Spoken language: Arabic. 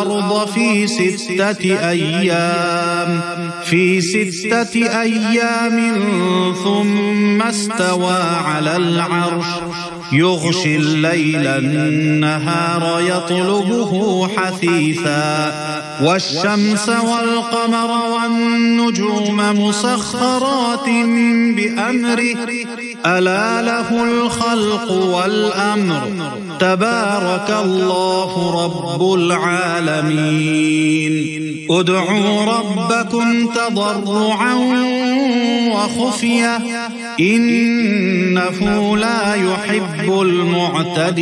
الأرض في 6 أيام ثم استوى على العرش يغشي الليل النهار يطلبه حثيثا والشمس والقمر والنجوم مسخرات بأمره ألا له الخلق والأمر تبارك الله رب العالمين ادعوا ربكم تضرعا وخفية إنه لا يحب المعتدين.